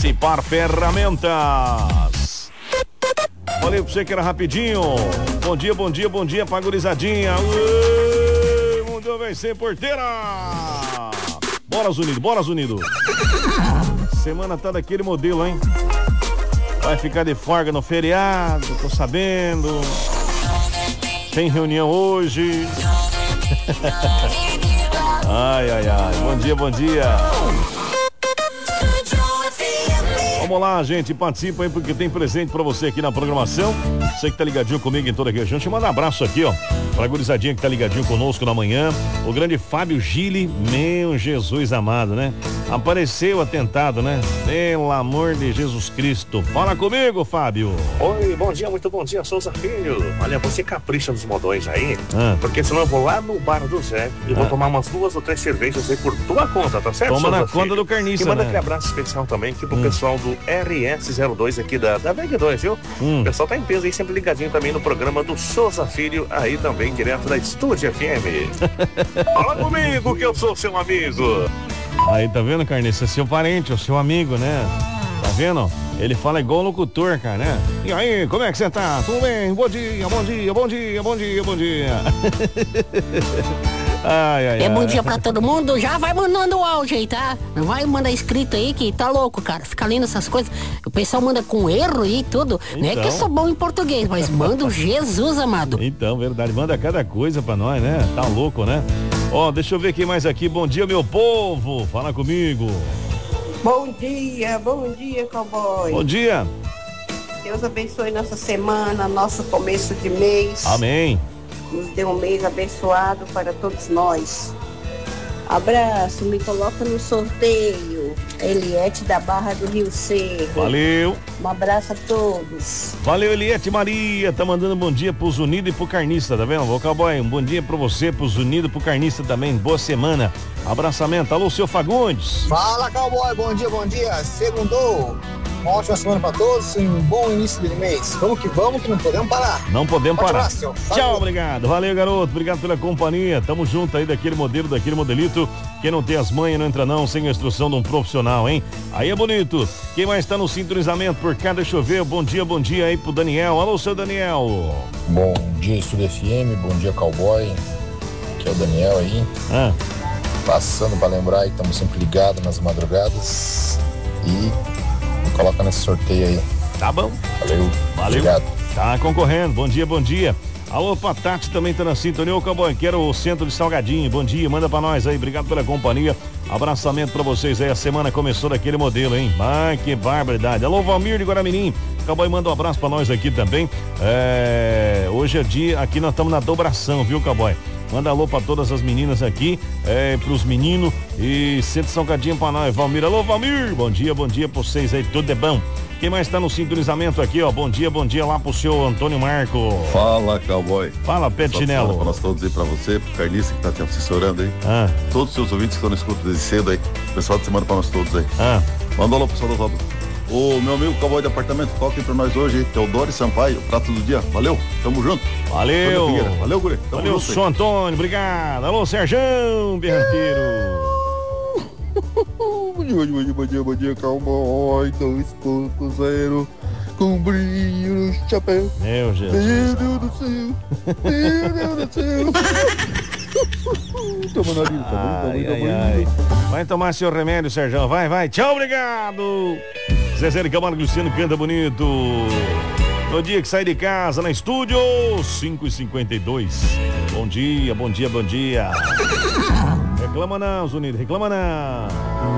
Cipar Ferramentas. Falei pra você que era rapidinho. Bom dia, bom dia, bom dia pra gurizadinha. O mundo vai ser porteira. Bora, Zunido, bora, Zunido. Semana tá daquele modelo, hein? Vai ficar de folga no feriado, tô sabendo. Tem reunião hoje. Ai, ai, ai. Bom dia, bom dia. Vamos lá, gente, participa aí porque tem presente pra você aqui na programação. Você que tá ligadinho comigo em toda a região. Deixa eu mandar um abraço aqui, ó, pra gurizadinha que tá ligadinho conosco na manhã. O grande Fábio Gili, meu Jesus amado, né? Apareceu atentado, né? Pelo amor de Jesus Cristo. Fala comigo, Fábio. Oi, bom dia, muito bom dia, Souza Filho. Olha, você capricha nos modões aí, porque senão eu vou lá no bar do Zé e vou tomar umas 2 ou 3 cervejas aí por tua conta, tá certo? Toma Souza na conta Filho? do Carniça, E manda né? aquele abraço especial também aqui pro pessoal do RS02 aqui da VEG 2, viu? O pessoal tá em peso aí, sempre ligadinho também no programa do Souza Filho, aí também direto da Estúdio FM. Fala comigo que eu sou seu amigo. Aí, tá vendo, Carniça? É seu parente, é o seu amigo, né? Tá vendo? Ele fala igual locutor, cara, né? E aí, como é que você tá? Tudo bem? Bom dia, bom dia, bom dia, bom dia, bom dia. Ai, ai, ai. Bom dia pra todo mundo. Já vai mandando o áudio aí, tá? Não vai mandar escrito aí que tá louco, cara. Fica lendo essas coisas. O pessoal manda com erro e tudo. Então... Não é que eu sou bom em português, mas manda o Jesus amado. Então, verdade. Manda cada coisa pra nós, né? Tá louco, né? Ó, deixa eu ver quem mais aqui. Bom dia, meu povo. Fala comigo. Bom dia, cowboy. Bom dia. Deus abençoe nossa semana, nosso começo de mês. Amém. Nos dê um mês abençoado para todos nós. Abraço, me coloca no sorteio. Eliete da Barra do Rio Seco. Valeu. Um abraço a todos. Valeu, Eliete Maria. Tá mandando bom dia pros Unidos e pro Carniça, tá vendo? Ô, cowboy, um bom dia pra você, pros Unidos e pro Carniça também. Boa semana. Abraçamento. Alô, seu Fagundes. Fala, cowboy. Bom dia. Segundou. Uma ótima semana pra todos, um bom início de mês. Vamos que não podemos parar. Não podemos parar. Tchau, obrigado. Valeu, garoto. Obrigado pela companhia. Tamo junto aí daquele modelo, daquele modelito. Quem não tem as manhas não entra não, sem a instrução de um profissional, hein? Aí é bonito. Quem mais tá no sintonizamento por cá, deixa eu ver. Bom dia aí pro Daniel. Alô, seu Daniel. Bom dia, Estúdio FM. Bom dia, cowboy. Aqui é o Daniel aí. Passando pra lembrar que estamos sempre ligados nas madrugadas. E coloca nesse sorteio aí. Tá bom. Valeu. Obrigado. Tá concorrendo. Bom dia. Alô, Patati também tá na sintonia. Ô, cowboy, quero o centro de Salgadinho. Bom dia, manda pra nós aí. Obrigado pela companhia. Abraçamento pra vocês aí. A semana começou daquele modelo, hein? Ai, que barbaridade. Alô, Valmir de Guaramirim. Cowboy, manda um abraço pra nós aqui também. Hoje é dia, aqui nós estamos na dobração, viu, cowboy? Manda alô pra todas as meninas aqui, pros meninos e centro de Salgadinho pra nós. Valmir, alô, Valmir. Bom dia pra vocês aí. Tudo é bom. Quem mais tá no sintonizamento aqui, ó? Bom dia lá pro seu Antônio Marco. Fala, cowboy. Fala, Pé de Chinelo. Pra nós todos aí, pra você, pro Carniça que tá te assessorando aí. Todos os seus ouvintes que estão no escuto desde cedo aí. Pessoal de semana pra nós todos aí. Manda alô, pessoal das obras. O meu amigo cowboy de apartamento, toca aí pra nós hoje aí. Teodoro Sampaio, prato do dia. Valeu, tamo junto. Valeu. Valeu, guri. Valeu, seu Antônio, obrigado. Alô, Serjão, berranteiro. Bom dia, cowboy. 2.0 com brilho no chapéu. Meu Jesus. Meu Deus do céu. Toma na vida, tá bom. Vai tomar seu remédio, Serjão. Vai. Tchau, obrigado. Zezé de Camargo e Luciano canta bonito. No dia que sai de casa, na estúdio, 5h52. Bom dia. Reclama não, Zunido, reclama não.